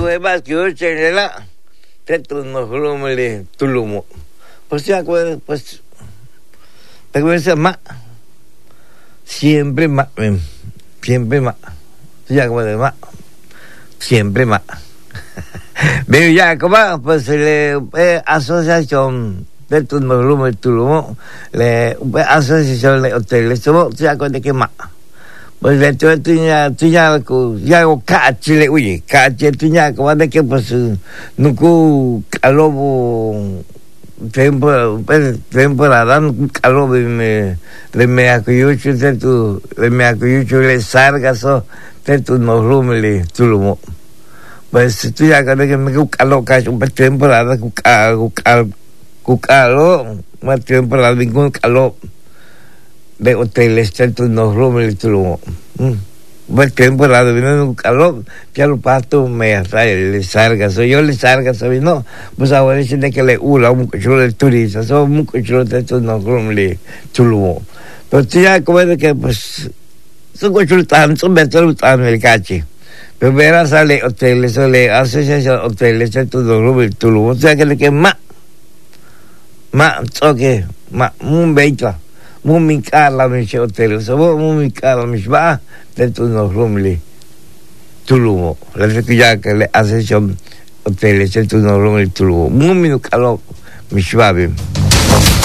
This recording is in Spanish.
Nueva Ciudadela, tetu nos rumeli tulumo. Pues ya pues pero ese más siempre más ya como de más siempre más. Pero ya como pues la asociación de tu rumeli tulumo, la asociación de hoteles somos ya con de que más. Pues de todo tunya ya kachile uy kache tunya ko de que pues nuku alobo temporada alobo me akuyuchu tetu me akuyuchu le sargaso tetu no rumeli tulumo. Pues tunya ko de que me alo kacho temporada kukalo más temporada ningún alo de hoteles tetu no rumeli tulumo. Pues temporada vino un calor, ya lo pato me atrae, le sarga, soy yo le sarga, ¿sabes? No, pues ahora dicen de que le ula un cuchulo de turista, son un cuchulo de estos no rumeli tulumo. Pero tú ya como de que pues son cuchulos tan, son betos tan el cache. Pero verás sale hoteles, sale asociación hoteles tetu no rumeli tulumo, o sea que le que más, toque, más, un beito. Muy caro mis hoteles, somos muy caro mis va dentro de los rumeli tulumo. La ya que le asociación hoteles dentro de los rumeli tulumo. Muy caro mis va bien.